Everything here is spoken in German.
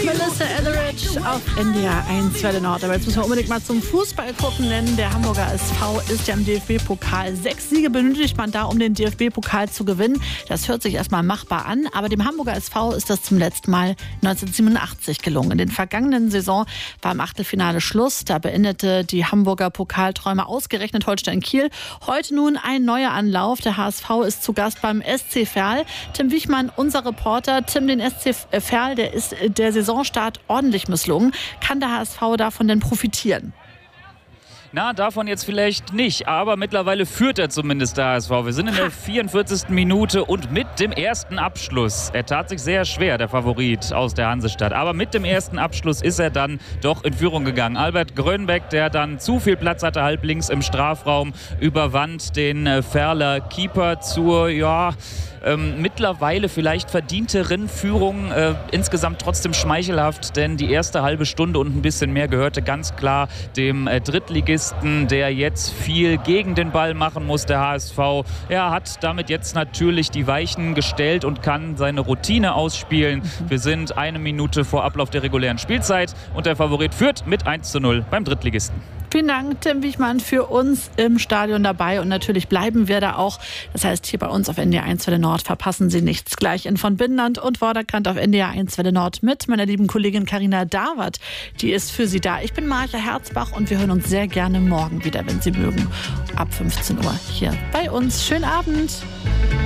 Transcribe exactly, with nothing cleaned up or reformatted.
Melissa Etheridge auf N D R eins Welle Nord. Aber jetzt müssen wir unbedingt mal zum Fußball gucken, denn der Hamburger S V ist ja im D F B-Pokal. Sechs Siege benötigt man da, um den D F B-Pokal zu gewinnen. Das hört sich erstmal machbar an, aber dem Hamburger S V ist das zum letzten Mal neunzehnhundertsiebenundachtzig gelungen. In den vergangenen Saison war im Achtelfinale Schluss. Da beendete die Hamburger Pokalträume ausgerechnet Holstein Kiel. Heute nun ein neuer Anlauf. Der H S V ist zu Gast beim S C Verl. Tim Wichmann, unser Reporter. Tim, den S C Verl, der ist der Saisonstart ordentlich misslungen. Kann der H S V davon denn profitieren? Na, davon jetzt vielleicht nicht, aber mittlerweile führt er zumindest der H S V. Wir sind in der vierundvierzigsten Minute und mit dem ersten Abschluss. Er tat sich sehr schwer, der Favorit aus der Hansestadt. Aber mit dem ersten Abschluss ist er dann doch in Führung gegangen. Albert Grönbeck, der dann zu viel Platz hatte, halb links im Strafraum, überwand den äh, Verler Keeper zur, ja, ähm, mittlerweile vielleicht verdienteren Führung. Äh, insgesamt trotzdem schmeichelhaft, denn die erste halbe Stunde und ein bisschen mehr gehörte ganz klar dem äh, Drittligisten, der jetzt viel gegen den Ball machen muss, der H S V. Er hat damit jetzt natürlich die Weichen gestellt und kann seine Routine ausspielen. Wir sind eine Minute vor Ablauf der regulären Spielzeit und der Favorit führt mit eins zu null beim Drittligisten. Vielen Dank, Tim Wichmann, für uns im Stadion dabei. Und natürlich bleiben wir da auch. Das heißt, hier bei uns auf N D R eins Welle Nord verpassen Sie nichts. Gleich in von Binnenland und Vorderkant auf N D R eins Welle Nord mit meiner lieben Kollegin Carina Dawert. Die ist für Sie da. Ich bin Martha Herzbach und wir hören uns sehr gerne morgen wieder, wenn Sie mögen. Ab fünfzehn Uhr hier bei uns. Schönen Abend.